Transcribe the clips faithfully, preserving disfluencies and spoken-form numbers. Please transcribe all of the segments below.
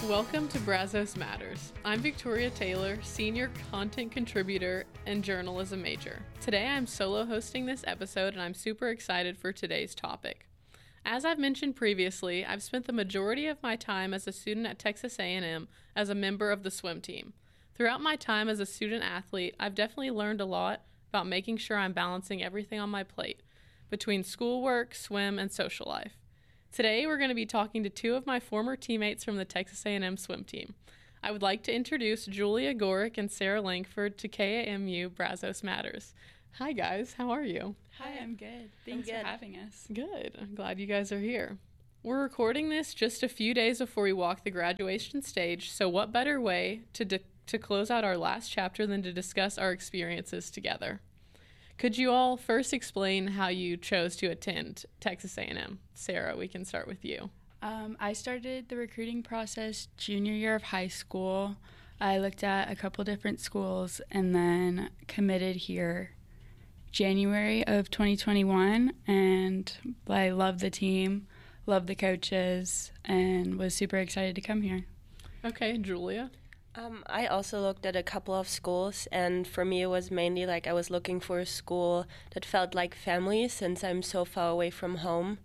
Welcome to Brazos Matters. I'm Victoria Taylor, Senior Content Contributor and Journalism major. Today I'm solo hosting this episode and I'm super excited for today's topic. As I've mentioned previously, I've spent the majority of my time as a student at Texas A and M as a member of the swim team. Throughout my time as a student athlete, I've definitely learned a lot about making sure I'm balancing everything on my plate between schoolwork, swim, and social life. Today, we're going to be talking to two of my former teammates from the Texas A and M swim team. I would like to introduce Julia Gorick and Sarah Langford to K A M U Brazos Matters. Hi, guys. How are you? Hi, I'm good. Thanks I'm good. for having us. Good. I'm glad you guys are here. We're recording this just a few days before we walk the graduation stage, so what better way to de- to close out our last chapter than to discuss our experiences together? Could you all first explain how you chose to attend Texas A and M? Sarah, we can start with you. Um, I started the recruiting process junior year of high school. I looked at a couple different schools and then committed here January of twenty twenty-one, and I love the team, love the coaches, and was super excited to come here. Okay, Julia. Um, I also looked at a couple of schools, and for me it was mainly like I was looking for a school that felt like family since I'm so far away from home.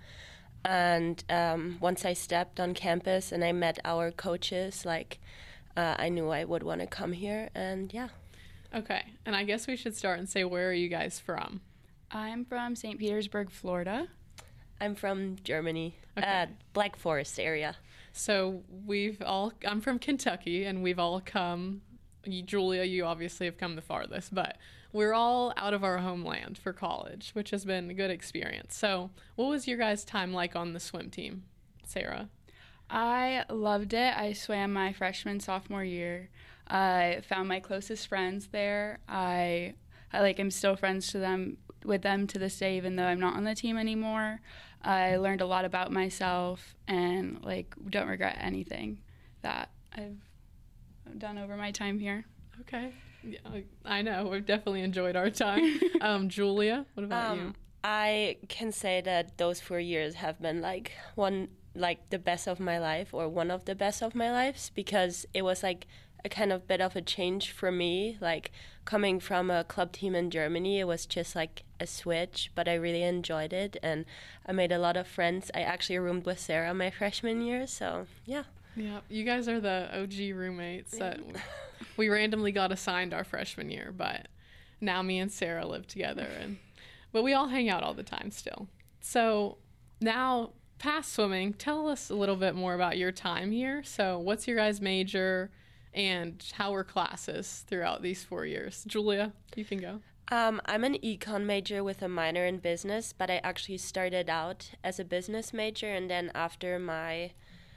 And um, once I stepped on campus and I met our coaches, like uh, I knew I would want to come here, and yeah. Okay, and I guess we should start and say, where are you guys from? I'm from Saint Petersburg, Florida. I'm from Germany, Okay. uh, Black Forest area. So we've all, I'm from Kentucky, and we've all come, you, Julia, you obviously have come the farthest, but we're all out of our homeland for college, which has been a good experience. So what was your guys' time like on the swim team, Sarah? I loved it. I swam my freshman, sophomore year. I found my closest friends there. I, I like, I'm still friends to them with them to this day, even though I'm not on the team anymore. I learned a lot about myself and like don't regret anything that I've done over my time here. Okay. Yeah, I know. We've definitely enjoyed our time. um, Julia, what about Um, you? I can say that those four years have been like one, like the best of my life, or one of the best of my lives, because it was like a kind of bit of a change for me. Like coming from a club team in Germany, it was just like a switch, but I really enjoyed it, and I made a lot of friends. I actually roomed with Sarah my freshman year, so yeah. Yeah, you guys are the O G roommates that we randomly got assigned our freshman year, but now me and Sarah live together, and but we all hang out all the time still. So now, past swimming, tell us a little bit more about your time here. So what's your guys' major, and how were classes throughout these four years? Julia, you can go. Um, I'm an econ major with a minor in business, but I actually started out as a business major, and then after my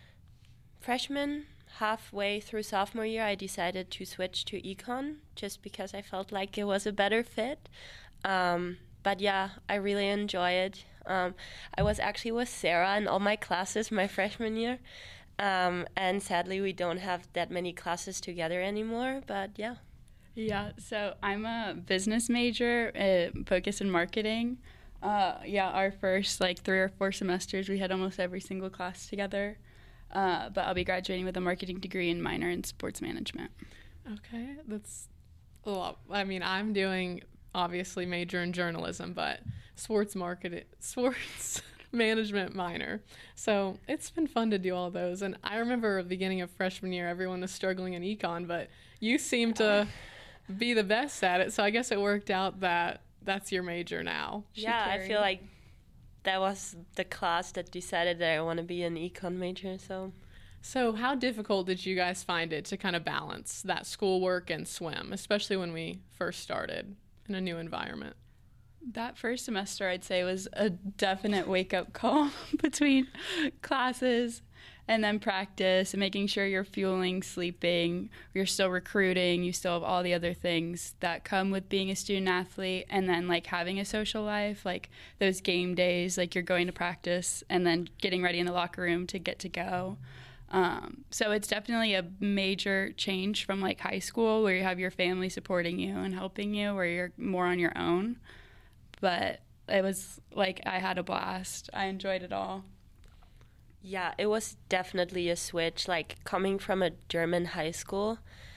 freshman, halfway through sophomore year, I decided to switch to econ just because I felt like it was a better fit. Um, but yeah, I really enjoy it. Um, I was actually with Sarah in all my classes my freshman year, um, and sadly we don't have that many classes together anymore, but yeah. Yeah, so I'm a business major, uh, focused in marketing. Uh, yeah, our first like three or four semesters, we had almost every single class together. Uh, but I'll be graduating with a marketing degree and minor in sports management. Okay, that's a lot. I mean, I'm doing obviously major in journalism, but sports market, sports management minor. So it's been fun to do all those. And I remember at the beginning of freshman year, everyone was struggling in econ, but you seem to be the best at it. So I guess it worked out that that's your major now. Yeah, I feel like that was the class that decided that I want to be an econ major, so. So how difficult did you guys find it to kind of balance that schoolwork and swim, especially when we first started in a new environment? That first semester, I'd say, was a definite wake-up call between classes and then practice and making sure you're fueling, sleeping, you're still recruiting, you still have all the other things that come with being a student athlete, and then like having a social life, like those game days, like you're going to practice and then getting ready in the locker room to get to go. Um, so it's definitely a major change from like high school where you have your family supporting you and helping you, where you're more on your own. But it was like I had a blast. I enjoyed it all. Yeah, it was definitely a switch. Like coming from a German high school,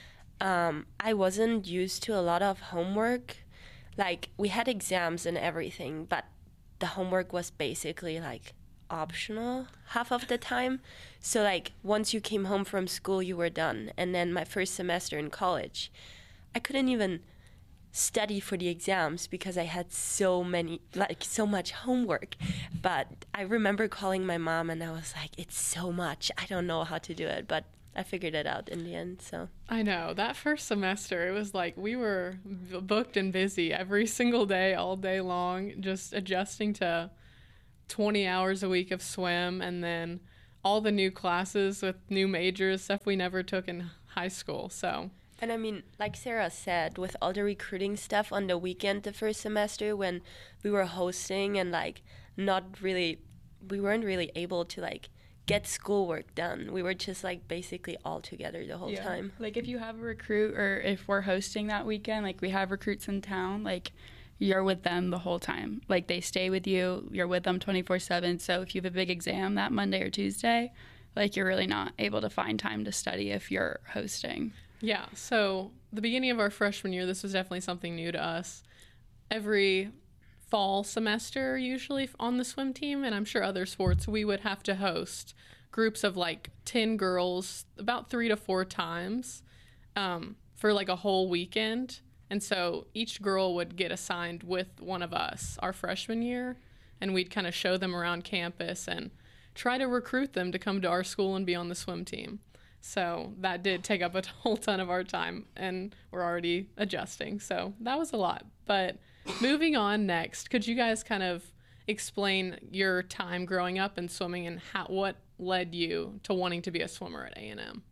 um, I wasn't used to a lot of homework. Like we had exams and everything, but the homework was basically like optional half of the time. So like once you came home from school, you were done. And then my first semester in college, I couldn't even study for the exams because I had so many, like so much homework. But I remember calling my mom and I was like, it's so much. I don't know how to do it, but I figured it out in the end. So I know that first semester, it was like we were b- booked and busy every single day, all day long, just adjusting to twenty hours a week of swim and then all the new classes with new majors, stuff we never took in high school. So And I mean, like Sarah said, with all the recruiting stuff on the weekend the first semester when we were hosting and like not really, we weren't really able to like get schoolwork done. We were just like basically all together the whole Yeah. time. Like if you have a recruit or if we're hosting that weekend, like we have recruits in town, like you're with them the whole time. Like they stay with you, you're with them twenty-four seven. So if you have a big exam that Monday or Tuesday, like you're really not able to find time to study if you're hosting. yeah, so the beginning of our freshman year, this was definitely something new to us. Every fall semester, usually on the swim team, and I'm sure other sports, we would have to host groups of like ten girls about three to four times um, for like a whole weekend. And so each girl would get assigned with one of us our freshman year, and we'd kind of show them around campus and try to recruit them to come to our school and be on the swim team. So that did take up a whole ton of our time, and we're already adjusting. So that was a lot. But moving on next, could you guys kind of explain your time growing up and swimming and how, what led you to wanting to be a swimmer at A and M?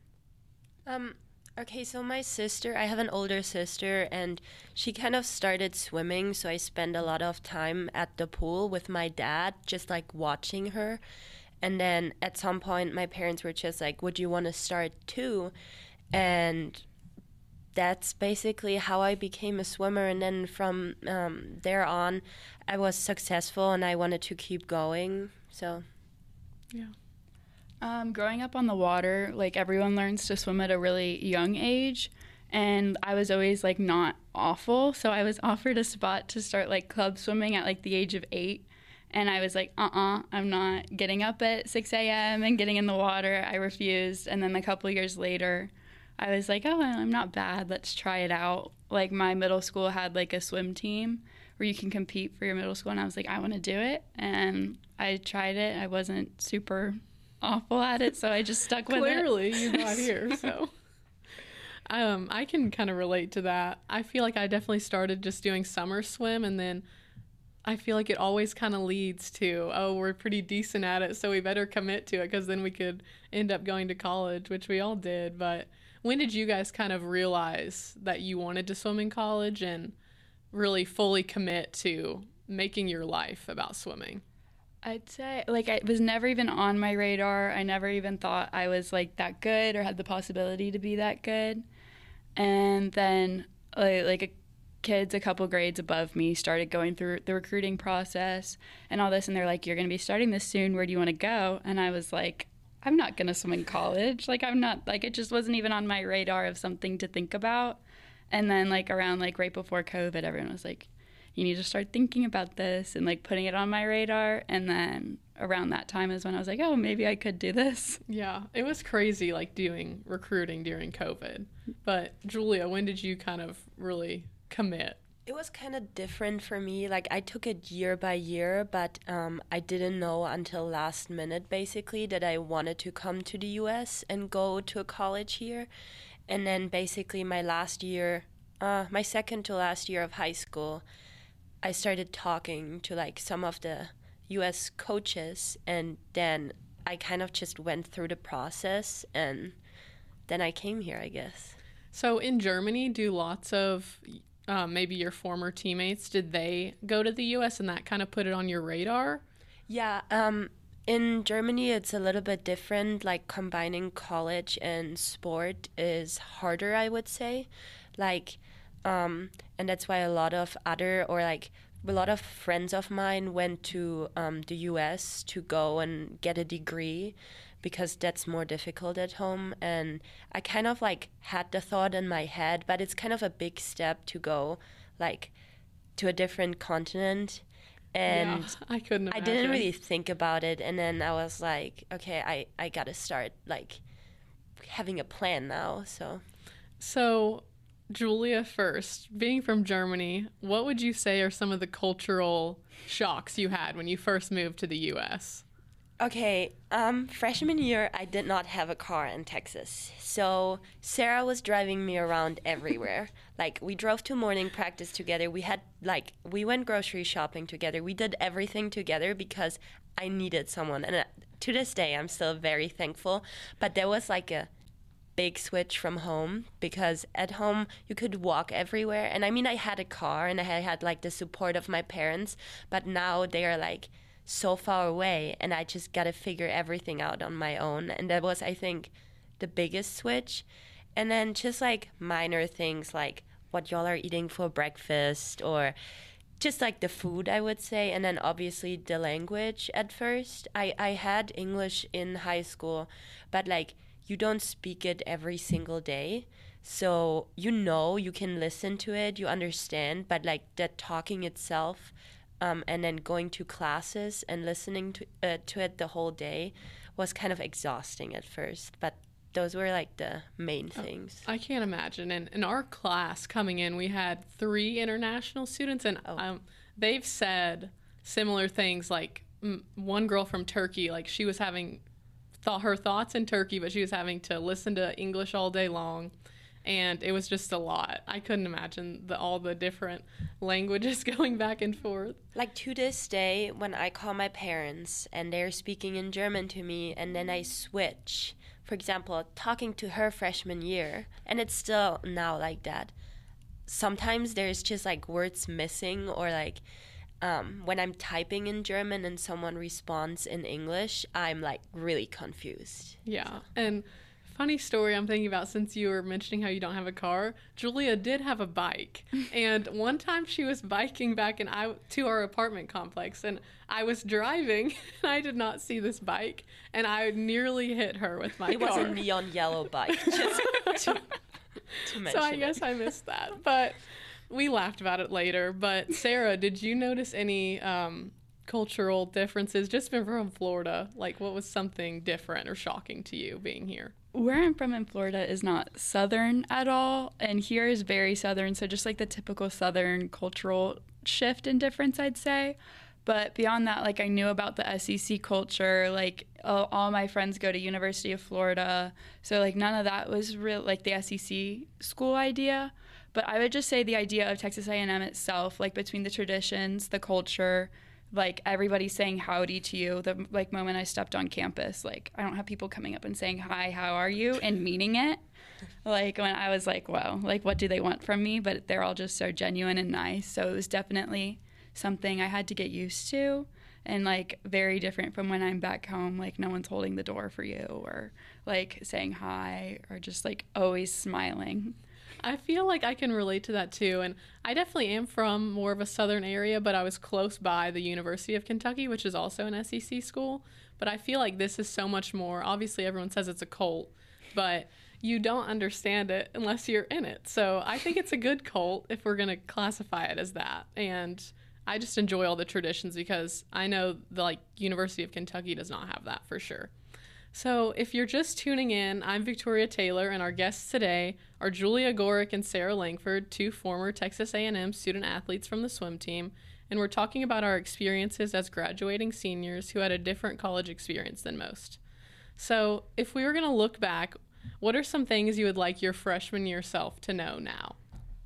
Um, okay, so my sister, I have an older sister, and she kind of started swimming, so I spend a lot of time at the pool with my dad, just like watching her. And then at some point, my parents were just like, would you want to start too? And that's basically how I became a swimmer. And then from um, there on, I was successful and I wanted to keep going. So, Yeah. Um, growing up on the water, like everyone learns to swim at a really young age. And I was always like not awful. So I was offered a spot to start like club swimming at like the age of eight. And I was like, uh-uh, I'm not getting up at six a.m. and getting in the water. I refused. And then a couple years later, I was like, oh, I'm not bad. Let's try it out. Like my middle school had like a swim team where you can compete for your middle school. And I was like, I want to do it. And I tried it. I wasn't super awful at it, so I just stuck with Clearly, it. you got here, so. Um, I can kind of relate to that. I feel like I definitely started just doing summer swim, and then I feel like it always kind of leads to, oh, we're pretty decent at it, so we better commit to it, because then we could end up going to college, which we all did. But when did you guys kind of realize that you wanted to swim in college and really fully commit to making your life about swimming? I'd say, like, it was never even on my radar. I never even thought I was, like, that good or had the possibility to be that good. And then, like, like a kids a couple grades above me started going through the recruiting process and all this, and they're like, you're going to be starting this soon. Where do you want to go? And I was like, I'm not going to swim in college. Like, I'm not, like, it just wasn't even on my radar of something to think about. And then, like, around, like, right before COVID, everyone was like, you need to start thinking about this and like putting it on my radar. And then around that time is when I was like, oh, maybe I could do this. Yeah, it was crazy like doing recruiting during COVID. But Julia, when did you kind of really commit? it was kind of different for me. Like I took it year by year, but um, I didn't know until last minute basically that I wanted to come to the U S and go to a college here. And then basically my last year, uh, my second to last year of high school, I started talking to like some of the U S coaches, and then I kind of just went through the process, and then I came here, I guess. So in Germany, do lots of um, maybe your former teammates, did they go to the U S and that kind of put it on your radar? Yeah, um, in Germany it's a little bit different. Like combining college and sport is harder, I would say. Like, um, and that's why a lot of other or like a lot of friends of mine went to um, the U S to go and get a degree because that's more difficult at home. And I kind of like had the thought in my head, but it's kind of a big step to go like to a different continent. And yeah, I couldn't imagine. I didn't really think about it. And then I was like, okay, I, I got to start like having a plan now. So, so Julia, first, being from Germany, what would you say are some of the cultural shocks you had when you first moved to the U S? Okay, um, freshman year, I did not have a car in Texas. So Sarah was driving me around everywhere. Like, we drove to morning practice together. We had, like, we went grocery shopping together. We did everything together because I needed someone. And uh, to this day, I'm still very thankful. But there was, like, a big switch from home because at home you could walk everywhere. And I mean, I had a car and I had like the support of my parents, but now they are like so far away and I just got to figure everything out on my own. And that was, I think, the biggest switch. And then just like minor things like what y'all are eating for breakfast or just like the food, I would say. And then obviously the language at first. I, I had English in high school, but like you don't speak it every single day. So you know, you can listen to it, you understand, but like the talking itself um, and then going to classes and listening to, uh, to it the whole day was kind of exhausting at first. But those were like the main things. I can't imagine. And in our class coming in, we had three international students, and oh. um, they've said similar things. Like m- one girl from Turkey, like she was having th- her thoughts in Turkey, but she was having to listen to English all day long. And it was just a lot. I couldn't imagine the, all the different languages going back and forth. Like to this day, when I call my parents and they're speaking in German to me, and then I switch, for example, talking to her freshman year, and it's still now like that. Sometimes there's just like words missing, or like um, when I'm typing in German and someone responds in English, I'm like really confused. Yeah, so. And funny story I'm thinking about, since you were mentioning how you don't have a car, Julia did have a bike. And one time she was biking back and I to our apartment complex, and I was driving and I did not see this bike and I nearly hit her with my it car. It was a neon yellow bike, just to, to mention So I guess it. I missed that. But we laughed about it later. But Sarah, did you notice any um, cultural differences just from Florida? Like, what was something different or shocking to you being here? Where I'm from in Florida is not southern at all, and here is very southern, so just like the typical southern cultural shift and difference, I'd say. But beyond that, like I knew about the S E C culture, like all, all my friends go to University of Florida, so like none of that was real, like the S E C school idea. But I would just say the idea of Texas A and M itself, like between the traditions, the culture, like everybody saying howdy to you the like moment I stepped on campus. Like I don't have people coming up and saying hi, how are you, and meaning it. Like when I was like, wow, like what do they want from me? But they're all just so genuine and nice. So it was definitely something I had to get used to, and like very different from when I'm back home. Like no one's holding the door for you or like saying hi or just like always smiling. I feel like I can relate to that too, and I definitely am from more of a southern area, but I was close by the University of Kentucky, which is also an S E C school. But I feel like this is so much more. Obviously, everyone says it's a cult, but you don't understand it unless you're in it. So I think it's a good cult if we're going to classify it as that. And I just enjoy all the traditions because I know the like University of Kentucky does not have that for sure. So if you're just tuning in, I'm Victoria Taylor, and our guests today are Julia Gorick and Sarah Langford, two former Texas A and M student athletes from the swim team, and we're talking about our experiences as graduating seniors who had a different college experience than most. So if we were going to look back, what are some things you would like your freshman year self to know now?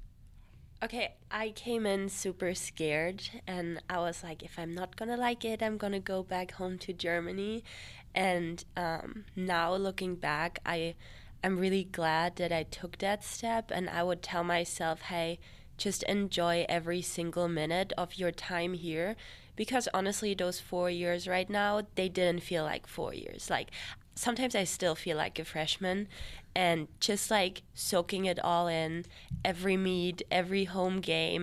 Okay, I came in super scared, and I was like, if I'm not gonna like it, I'm gonna go back home to Germany. And um, now looking back, I, I'm really glad that I took that step, and I would tell myself, hey, just enjoy every single minute of your time here, because honestly, those four years right now, they didn't feel like four years. Like, sometimes I still feel like a freshman, and just like soaking it all in, every meet, every home game,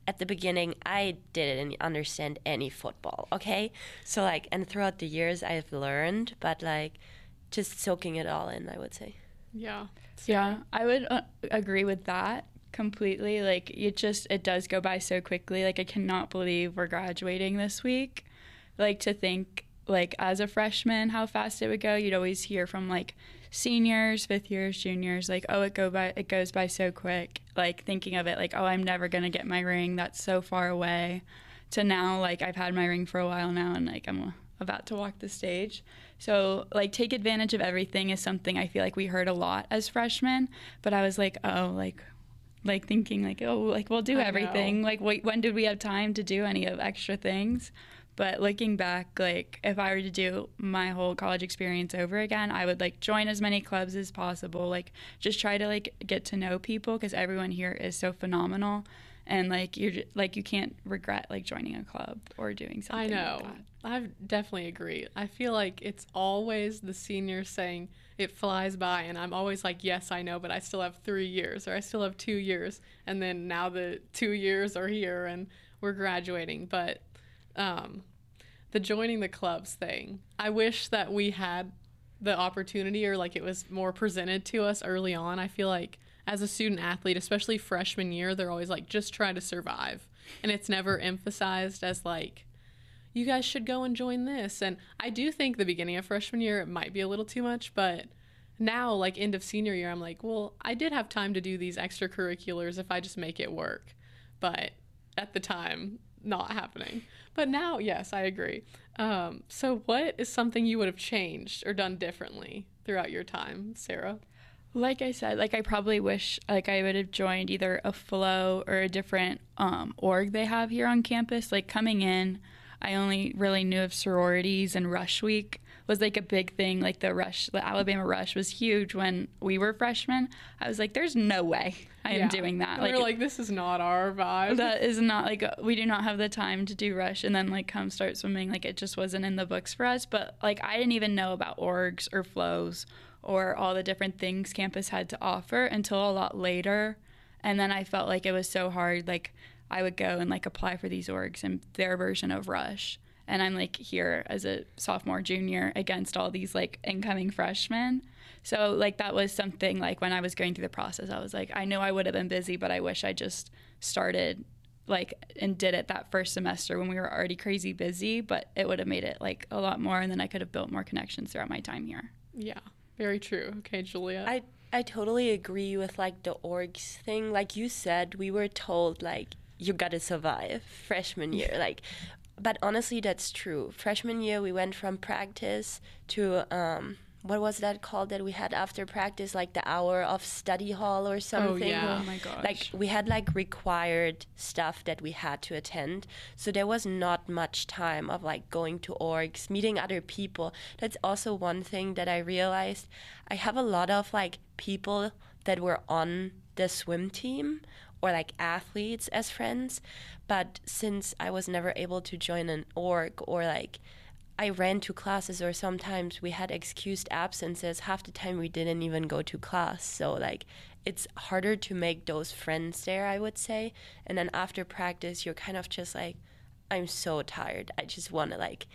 at the beginning, I didn't understand any football, okay? So, like, and throughout the years, I've learned, but, like, just soaking it all in, I would say. Yeah. Yeah, I would uh, agree with that completely. Like, it just, it does go by so quickly. Like, I cannot believe we're graduating this week. Like, to think, like, as a freshman, how fast it would go. You'd always hear from, like, seniors, fifth years, juniors, like, oh, it go by, it goes by so quick. Like, thinking of it, like, oh, I'm never going to get my ring. That's so far away. To now, like, I've had my ring for a while now, and, like, I'm about to walk the stage. So, like, take advantage of everything is something I feel like we heard a lot as freshmen. But I was like, oh, like, like thinking, like, oh, like, we'll do I everything. know. Like, wait, when did we have time to do any of extra things? But looking back, like, if I were to do my whole college experience over again, I would, like, join as many clubs as possible. Like, just try to, like, get to know people because everyone here is so phenomenal. And, like, you're just, like, you can't regret, like, joining a club or doing something I know. like that. I definitely agree. I feel like it's always the seniors saying it flies by, and I'm always like, yes, I know, but I still have three years or I still have two years. And then now the two years are here and we're graduating. But um, the joining the clubs thing, I wish that we had the opportunity or like it was more presented to us early on. I feel like as a student athlete, especially freshman year, they're always like, just try to survive. And it's never emphasized as like, you guys should go and join this. And I do think the beginning of freshman year, it might be a little too much, but now, like end of senior year, I'm like, well, I did have time to do these extracurriculars if I just make it work. But at the time, not happening. But now, yes, I agree. Um, so what is something you would have changed or done differently throughout your time, Sarah? Like I said, like I probably wish like I would have joined either a flow or a different um, org they have here on campus. Like coming in, I only really knew of sororities, and Rush Week was like a big thing. Like the Rush, the Alabama Rush was huge when we were freshmen. I was like, there's no way I am Yeah. doing that. We were like, this is not our vibe. That is not like, we do not have the time to do Rush and then like come start swimming. Like it just wasn't in the books for us. But like I didn't even know about orgs or flows or all the different things campus had to offer until a lot later. And then I felt like it was so hard. Like I would go and like apply for these orgs and their version of Rush. And I'm like here as a sophomore, junior against all these like incoming freshmen. So like that was something like when I was going through the process, I was like, I know I would have been busy, but I wish I just started like and did it that first semester when we were already crazy busy, but it would have made it like a lot more. And then I could have built more connections throughout my time here. Yeah, very true. Okay, Julia. I I totally agree with like the orgs thing. Like you said, we were told like you gotta survive freshman year. Like, but honestly, that's true. Freshman year, we went from practice to um, what was that called that we had after practice, like the hour of study hall or something. yeah. Oh my gosh. Like we had like required stuff that we had to attend. So there was not much time of like going to orgs, meeting other people. That's also one thing that I realized. I have a lot of like people that were on the swim team or like athletes as friends. But since I was never able to join an org or like I ran to classes or sometimes we had excused absences, half the time we didn't even go to class. So like it's harder to make those friends there, I would say. And then after practice, you're kind of just like, I'm so tired. I just want to like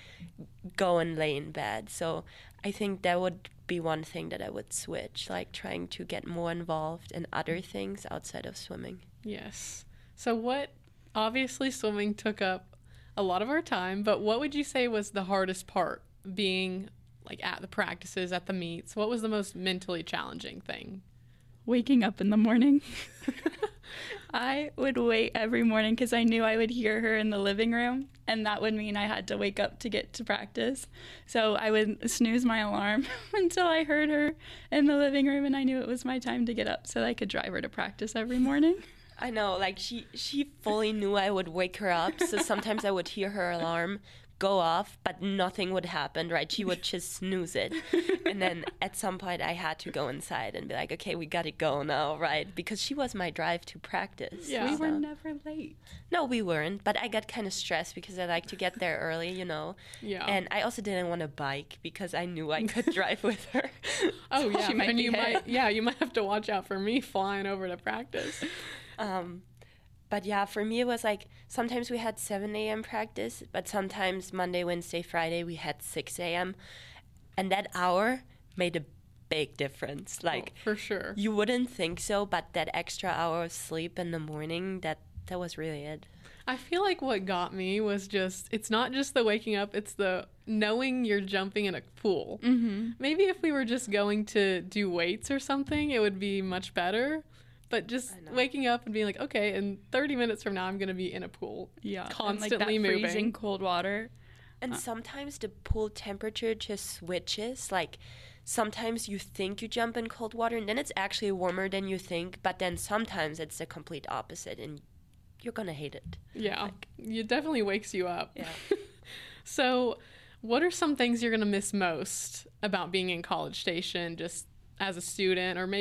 go and lay in bed. So I think that would be one thing that I would switch, like trying to get more involved in other things outside of swimming. Yes. So what, obviously swimming took up a lot of our time, but what would you say was the hardest part being like at the practices, at the meets? What was the most mentally challenging thing? Waking up in the morning. I would wait every morning because I knew I would hear her in the living room, and that would mean I had to wake up to get to practice. So I would snooze my alarm until I heard her in the living room, and I knew it was my time to get up so I could drive her to practice every morning. I know, like she, she fully knew I would wake her up, so sometimes I would hear her alarm go off, but nothing would happen, right? She would just snooze it. And then at some point I had to go inside and be like, okay, we gotta go now, right? Because she was my drive to practice. Yeah. We so. were never late. No, we weren't, but I got kind of stressed because I like to get there early, you know. Yeah. And I also didn't want to bike because I knew I could drive with her. Oh yeah, She might and be you hit. might yeah, you might have to watch out for me flying over to practice. Um, but yeah, for me, it was like sometimes we had seven a.m. practice, but sometimes Monday, Wednesday, Friday, we had six a.m. And that hour made a big difference. Like, oh, for sure. You wouldn't think so, but that extra hour of sleep in the morning, that, that was really it. I feel like what got me was just, it's not just the waking up, it's the knowing you're jumping in a pool. Mm-hmm. Maybe if we were just going to do weights or something, it would be much better. But just waking up and being like, okay, in thirty minutes from now, I'm going to be in a pool. Yeah. Constantly and like that moving. freezing cold water. And Uh. sometimes the pool temperature just switches. Like, sometimes you think you jump in cold water, and then it's actually warmer than you think. But then sometimes it's the complete opposite, and you're going to hate it. Yeah. Like, it definitely wakes you up. Yeah. So what are some things you're going to miss most about being in College Station just as a student, or maybe